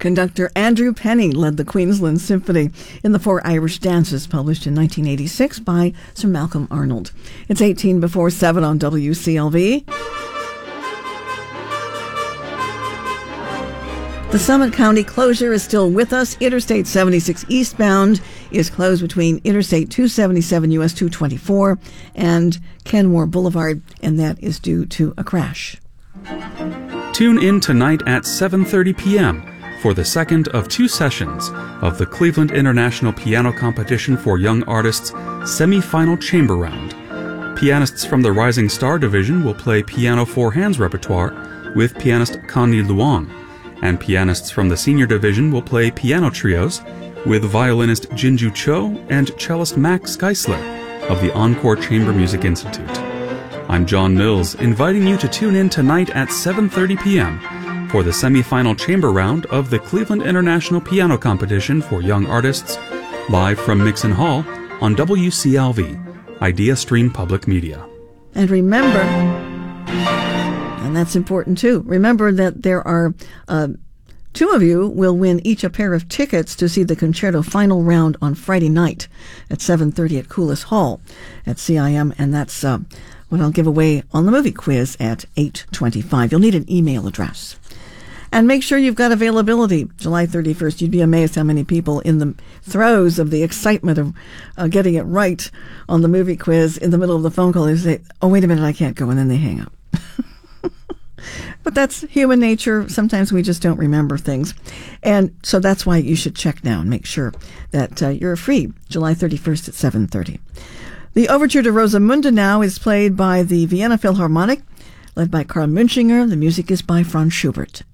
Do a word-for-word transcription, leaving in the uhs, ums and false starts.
Conductor Andrew Penny led the Queensland Symphony in the Four Irish Dances, published in nineteen eighty-six by Sir Malcolm Arnold. It's eighteen before seven on W C L V. The Summit County closure is still with us. Interstate seventy-six eastbound is closed between Interstate two seventy-seven U S two twenty-four and Kenmore Boulevard, and that is due to a crash. Tune in tonight at seven thirty p.m. for the second of two sessions of the Cleveland International Piano Competition for Young Artists semi-final chamber round. Pianists from the Rising Star Division will play piano four hands repertoire with pianist Connie Luong, and pianists from the Senior Division will play piano trios with violinist Jinju Cho and cellist Max Geisler of the Encore Chamber Music Institute. I'm John Mills, inviting you to tune in tonight at seven thirty p.m. for the semi-final chamber round of the Cleveland International Piano Competition for Young Artists, live from Mixon Hall on W C L V, Idea Stream Public Media. And remember, and that's important too, remember that there are uh, two of you will win each a pair of tickets to see the concerto final round on Friday night at seven thirty at Coulis Hall at C I M, and that's uh, what I'll give away on the movie quiz at eight twenty-five. You'll need an email address. And make sure you've got availability. July thirty-first, you'd be amazed how many people in the throes of the excitement of uh, getting it right on the movie quiz in the middle of the phone call, they say, oh, wait a minute, I can't go, and then they hang up. But that's human nature. Sometimes we just don't remember things. And so that's why you should check now and make sure that uh, you're free July thirty-first at seven thirty. The Overture to Rosamunde now is played by the Vienna Philharmonic, led by Karl Münchinger. The music is by Franz Schubert.